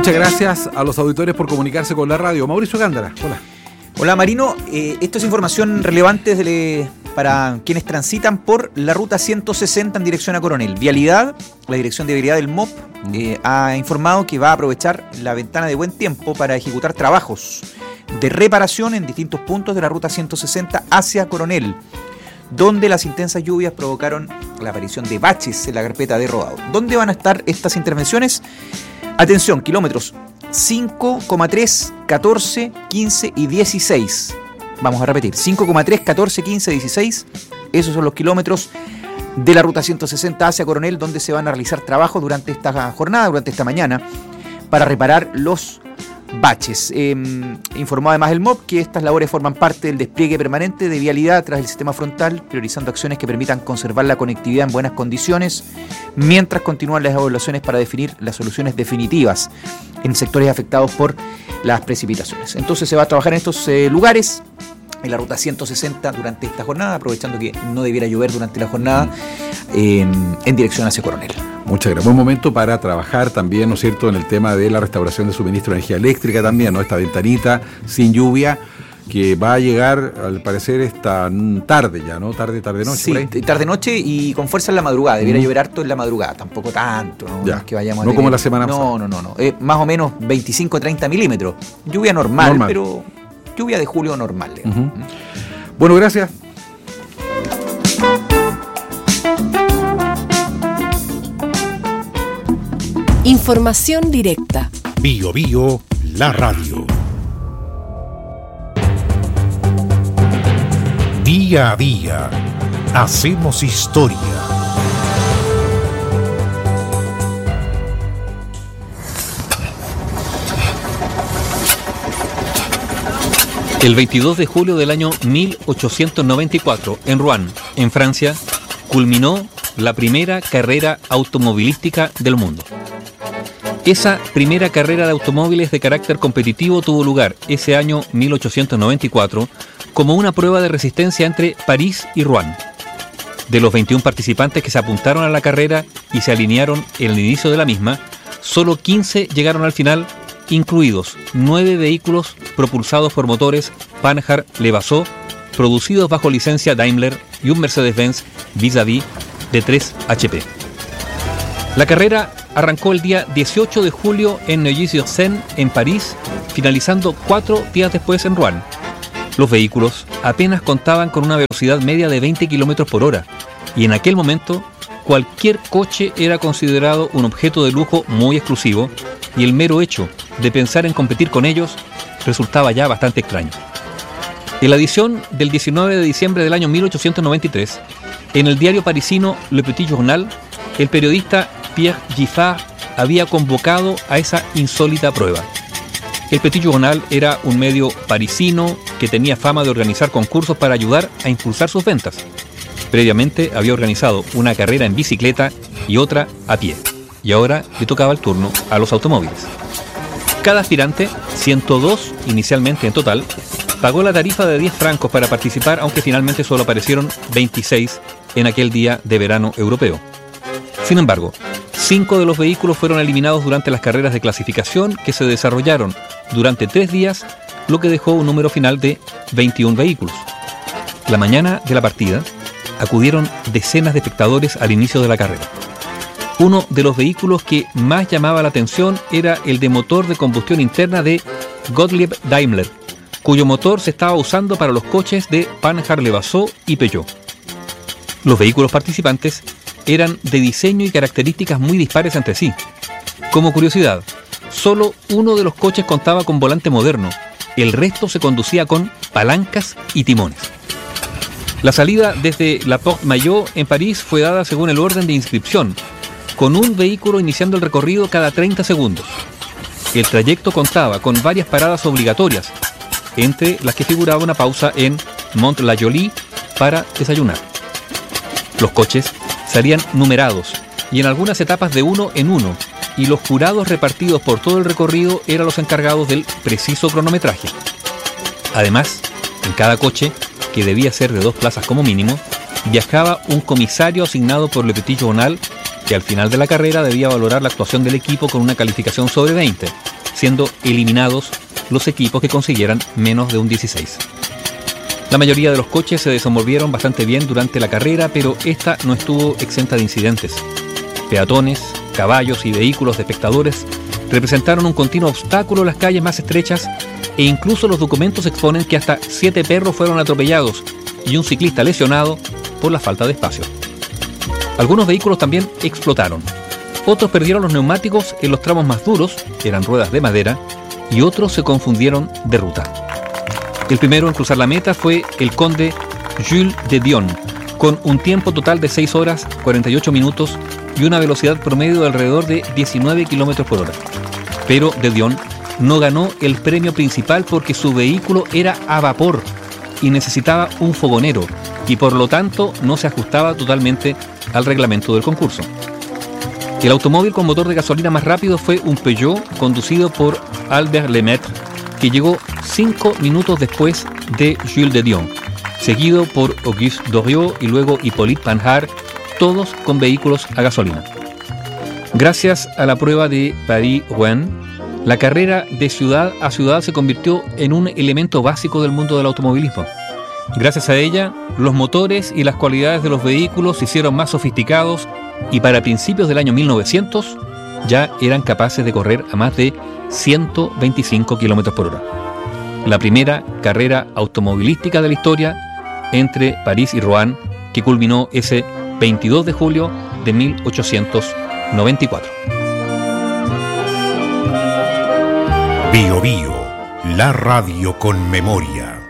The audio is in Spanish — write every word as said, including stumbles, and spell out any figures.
Muchas gracias a los auditores por comunicarse con la radio. Mauricio Gándara, hola. Hola Marino, eh, esto es información relevante de, para quienes transitan por la ruta ciento sesenta en dirección a Coronel. Vialidad, la Dirección de Vialidad del M O P eh, ha informado que va a aprovechar la ventana de buen tiempo para ejecutar trabajos de reparación en distintos puntos de la ruta ciento sesenta hacia Coronel, donde las intensas lluvias provocaron la aparición de baches en la carpeta de rodado. ¿Dónde van a estar estas intervenciones? Atención, kilómetros cinco coma tres, catorce, quince y dieciséis. Vamos a repetir, cinco coma tres, catorce, quince, dieciséis. Esos son los kilómetros de la ruta ciento sesenta hacia Coronel, donde se van a realizar trabajos durante esta jornada, durante esta mañana, para reparar los baches. Eh, informó además el M O P que estas labores forman parte del despliegue permanente de vialidad tras el sistema frontal, priorizando acciones que permitan conservar la conectividad en buenas condiciones, mientras continúan las evaluaciones para definir las soluciones definitivas en sectores afectados por las precipitaciones. Entonces se va a trabajar en estos eh, lugares, en la ruta ciento sesenta durante esta jornada, aprovechando que no debiera llover durante la jornada, eh, en dirección hacia Coronel. Muchas gracias. Buen momento para trabajar también, ¿no es cierto?, en el tema de la restauración de suministro de energía eléctrica también, ¿no? Esta ventanita sin lluvia que va a llegar, al parecer, esta tarde ya, ¿no? Tarde, tarde-noche. Sí, tarde-noche y con fuerza en la madrugada. Debiera mm. llover harto en la madrugada, tampoco tanto, ¿no? Ya. No es que vayamos a no tener... como la semana pasada. No, no, no, no. Eh, más o menos veinticinco a treinta milímetros. Lluvia normal, normal, pero lluvia de julio normal. Uh-huh. Bueno, gracias. Información directa. Bio Bio, la radio. Día a día, hacemos historia. El veintidós de julio del año mil ochocientos noventa y cuatro, en Rouen, en Francia, culminó la primera carrera automovilística del mundo. Esa primera carrera de automóviles de carácter competitivo tuvo lugar ese año mil ochocientos noventa y cuatro como una prueba de resistencia entre París y Rouen. De los veintiún participantes que se apuntaron a la carrera y se alinearon en el inicio de la misma, solo quince llegaron al final, incluidos nueve vehículos propulsados por motores Panhard-Levasseur, producidos bajo licencia Daimler, y un Mercedes-Benz Vis-a-Vis de tres hache pe. La carrera arrancó el día dieciocho de julio en Neuilly-sur-Seine, en París, finalizando cuatro días después en Rouen. Los vehículos apenas contaban con una velocidad media de veinte kilómetros por hora, y en aquel momento cualquier coche era considerado un objeto de lujo muy exclusivo, y el mero hecho de pensar en competir con ellos resultaba ya bastante extraño. En la edición del diecinueve de diciembre del año mil ochocientos noventa y tres, en el diario parisino Le Petit Journal, el periodista Pierre Giffard había convocado a esa insólita prueba. El Petit Journal era un medio parisino que tenía fama de organizar concursos para ayudar a impulsar sus ventas. Previamente había organizado una carrera en bicicleta y otra a pie, y ahora le tocaba el turno a los automóviles. Cada aspirante, ciento dos inicialmente en total, pagó la tarifa de diez francos para participar, aunque finalmente solo aparecieron veintiséis en aquel día de verano europeo. Sin embargo, cinco de los vehículos fueron eliminados durante las carreras de clasificación que se desarrollaron durante tres días, lo que dejó un número final de veintiún vehículos. La mañana de la partida, acudieron decenas de espectadores al inicio de la carrera. Uno de los vehículos que más llamaba la atención era el de motor de combustión interna de Gottlieb Daimler, cuyo motor se estaba usando para los coches de Panhard-Levasseur y Peugeot. Los vehículos participantes eran de diseño y características muy dispares entre sí. Como curiosidad, solo uno de los coches contaba con volante moderno, el resto se conducía con palancas y timones. La salida desde la Porte Maillot en París fue dada según el orden de inscripción, con un vehículo iniciando el recorrido cada treinta segundos. El trayecto contaba con varias paradas obligatorias, entre las que figuraba una pausa en Mont-la-Jolie para desayunar. Los coches salían numerados y en algunas etapas de uno en uno, y los jurados repartidos por todo el recorrido eran los encargados del preciso cronometraje. Además, en cada coche, que debía ser de dos plazas como mínimo, viajaba un comisario asignado por Le Petit Journal que al final de la carrera debía valorar la actuación del equipo con una calificación sobre veinte, siendo eliminados los equipos que consiguieran menos de un dieciséis. La mayoría de los coches se desenvolvieron bastante bien durante la carrera, pero esta no estuvo exenta de incidentes. Peatones, caballos y vehículos de espectadores representaron un continuo obstáculo en las calles más estrechas, e incluso los documentos exponen que hasta siete perros fueron atropellados y un ciclista lesionado por la falta de espacio. Algunos vehículos también explotaron. Otros perdieron los neumáticos en los tramos más duros, que eran ruedas de madera, y otros se confundieron de ruta. El primero en cruzar la meta fue el conde Jules de Dion, con un tiempo total de seis horas, cuarenta y ocho minutos y una velocidad promedio de alrededor de diecinueve kilómetros por hora. Pero de Dion no ganó el premio principal porque su vehículo era a vapor y necesitaba un fogonero, y por lo tanto no se ajustaba totalmente al reglamento del concurso. El automóvil con motor de gasolina más rápido fue un Peugeot conducido por Albert Lemaitre, que llegó cinco minutos después de Jules de Dion, seguido por Auguste Doriot y luego Hippolyte Panhard, todos con vehículos a gasolina. Gracias a la prueba de Paris-Rouen, la carrera de ciudad a ciudad se convirtió en un elemento básico del mundo del automovilismo. Gracias a ella, los motores y las cualidades de los vehículos se hicieron más sofisticados y para principios del año mil novecientos ya eran capaces de correr a más de ciento veinticinco kilómetros por hora. La primera carrera automovilística de la historia entre París y Rouen, que culminó ese veintidós de julio de mil ochocientos noventa y cuatro. Bio Bio, la radio con memoria.